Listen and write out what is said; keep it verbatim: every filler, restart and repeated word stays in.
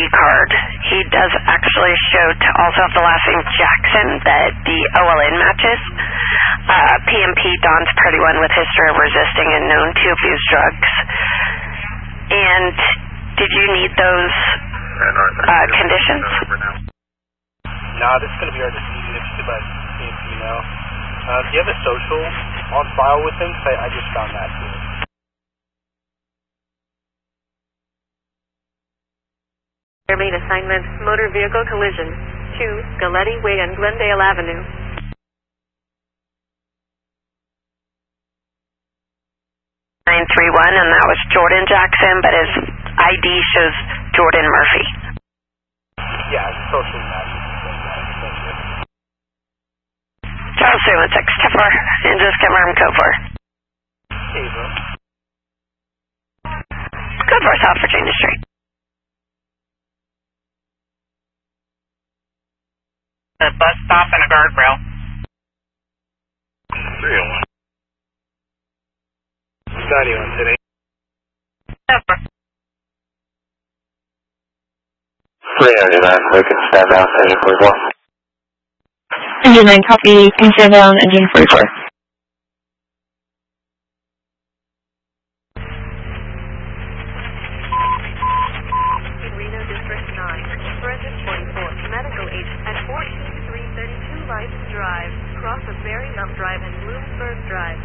card. He does actually show to also have the last name Jackson that the O L N matches. Uh, P M P, Don's Party One with history of resisting and known to abuse drugs. And did you need those uh, conditions? Nah, this is going to be our decision if you could let P M P know. Uh, do you have a social on file with him? Because I, I just found that too. Main assignment, motor vehicle collision, two, Galletti Way and Glendale Avenue. nine three one, and that was Jordan Jackson, but his I D shows Jordan Murphy. Yeah, it's social match. Charles three one six, ten four, and just confirm code four. Ava. Code four, South Virginia Street. A bus stop and a guardrail. three oh one. ninety-one today. three ninety-nine, Lincoln, stand down, engine forty-four. Engine nine, copy, can stand down, engine forty-four. Reno District nine, Brendan forty-four, medical agent at fourteen three thirty-two Lights Drive, cross of Berry Up Drive and Bloomsburg Drive.